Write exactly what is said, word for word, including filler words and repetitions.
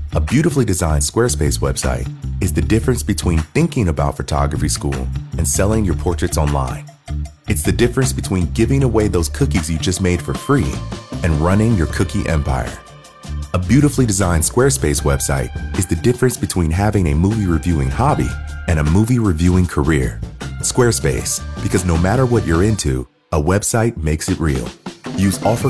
A beautifully designed Squarespace website is the difference between thinking about photography school and selling your portraits online. It's the difference between giving away those cookies you just made for free and running your cookie empire. A beautifully designed Squarespace website is the difference between having a movie reviewing hobby and a movie reviewing career. Squarespace, because no matter what you're into, a website makes it real. Use offer